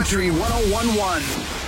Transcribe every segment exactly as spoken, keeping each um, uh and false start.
Country one oh one point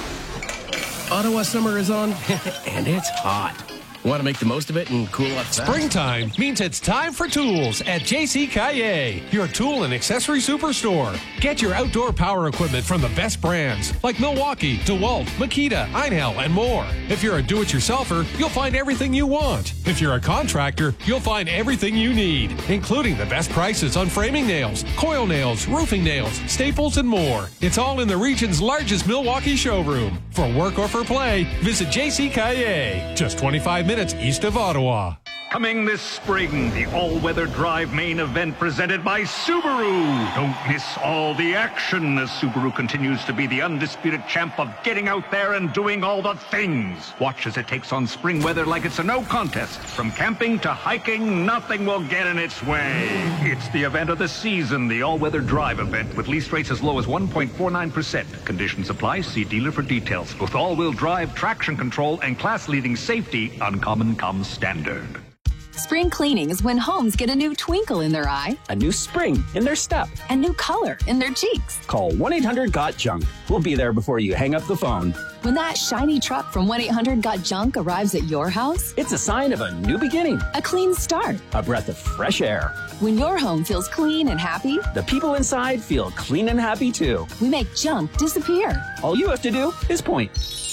one. Ottawa summer is on, and it's hot. Want to make the most of it and cool off fast? Springtime means it's time for tools at J C Caillet, your tool and accessory superstore. Get your outdoor power equipment from the best brands like Milwaukee, DeWalt, Makita, Einhell, and more. If you're a do-it-yourselfer, you'll find everything you want. If you're a contractor, you'll find everything you need, including the best prices on framing nails, coil nails, roofing nails, staples, and more. It's all in the region's largest Milwaukee showroom. For work or for play, visit J C Caillet, just twenty-five minutes east of Ottawa. Coming this spring, the all-weather drive main event presented by Subaru. Don't miss all the action as Subaru continues to be the undisputed champ of getting out there and doing all the things. Watch as it takes on spring weather like it's a no contest. From camping to hiking, nothing will get in its way. It's the event of the season, the all-weather drive event, with lease rates as low as one point four nine percent. Conditions apply. See dealer for details. With all-wheel drive, traction control, and class-leading safety, Uncommon comes standard. Spring cleaning is when homes get a new twinkle in their eye, a new spring in their step, and new color in their cheeks. Call one eight hundred got junk. We'll be there before you hang up the phone. When that shiny truck from one eight hundred got junk arrives at your house, it's a sign of a new beginning, a clean start, a breath of fresh air. When your home feels clean and happy, the people inside feel clean and happy too. We make junk disappear. All you have to do is point.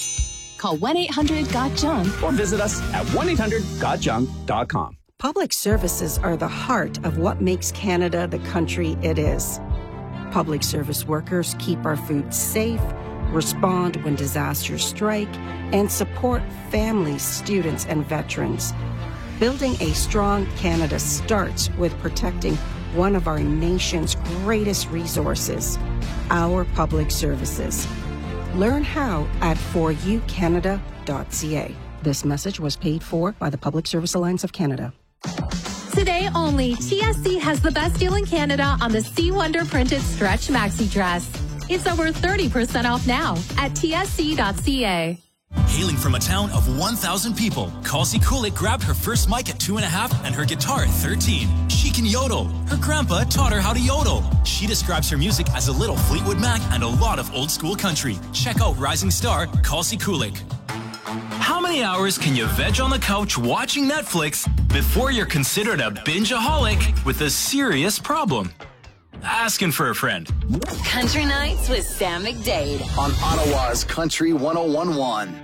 Call one eight hundred got junk or visit us at one eight hundred got junk dot com. Public services are the heart of what makes Canada the country it is. Public service workers keep our food safe, respond when disasters strike, and support families, students, and veterans. Building a strong Canada starts with protecting one of our nation's greatest resources, our public services. Learn how at for you canada dot c a. This message was paid for by the Public Service Alliance of Canada. Today only, T S C has the best deal in Canada on the C Wonder printed stretch maxi dress. It's over thirty percent off now at T S C dot c a. Hailing from a town of one thousand people, Kelsey Kulik grabbed her first mic at two and a half and her guitar at thirteen. She can yodel. Her grandpa taught her how to yodel. She describes her music as a little Fleetwood Mac and a lot of old school country. Check out rising star Kelsey Kulik. How many hours can you veg on the couch watching Netflix before you're considered a bingeaholic with a serious problem? Asking for a friend. Country Nights with Sam McDade on Ottawa's Country one oh one point one.